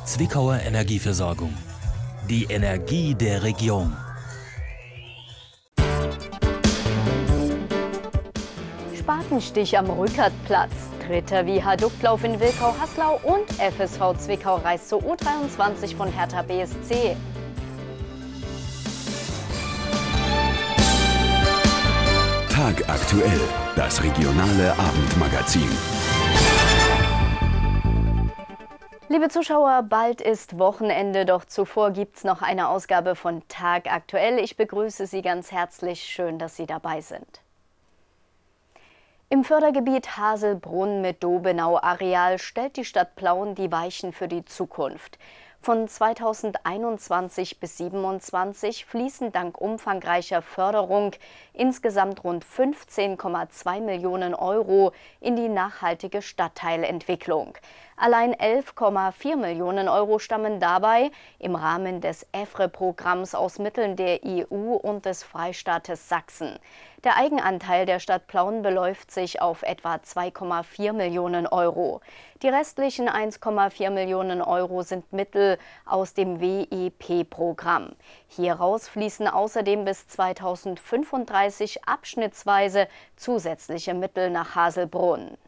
Zwickauer Energieversorgung. Die Energie der Region. Spatenstich am Rückertplatz, dritter Viaduktlauf in Wilkau-Haslau und FSV Zwickau reist zur U23 von Hertha BSC. Tagaktuell, das regionale Abendmagazin. Liebe Zuschauer, bald ist Wochenende, doch zuvor gibt's noch eine Ausgabe von Tagaktuell. Ich begrüße Sie ganz herzlich, schön, dass Sie dabei sind. Im Fördergebiet Haselbrunn mit Dobenau-Areal stellt die Stadt Plauen die Weichen für die Zukunft. Von 2021 bis 2027 fließen dank umfangreicher Förderung insgesamt rund 15,2 Millionen Euro in die nachhaltige Stadtteilentwicklung. Allein 11,4 Millionen Euro stammen dabei im Rahmen des EFRE-Programms aus Mitteln der EU und des Freistaates Sachsen. Der Eigenanteil der Stadt Plauen beläuft sich auf etwa 2,4 Millionen Euro. Die restlichen 1,4 Millionen Euro sind Mittel aus dem WEP-Programm. Hieraus fließen außerdem bis 2035 abschnittsweise zusätzliche Mittel nach Haselbrunn.